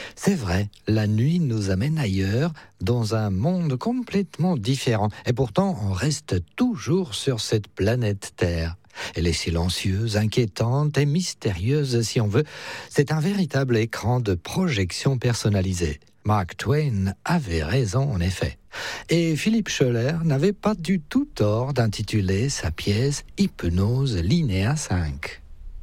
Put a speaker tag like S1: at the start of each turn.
S1: C'est vrai, la nuit nous amène ailleurs, dans un monde complètement différent. Et pourtant, on reste toujours sur cette planète Terre. Elle est silencieuse, inquiétante et mystérieuse si on veut. C'est un véritable écran de projection personnalisé. Mark Twain avait raison en effet. Et Philippe Schoeller n'avait pas du tout tort d'intituler sa pièce Hypnose Linéa 5.